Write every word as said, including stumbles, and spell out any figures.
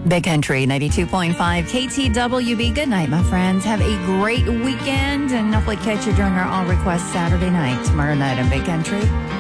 Big Country ninety-two point five K T W B. Good night, my friends. Have a great weekend, and hopefully catch you during our All Request Saturday night, tomorrow night on Big Country.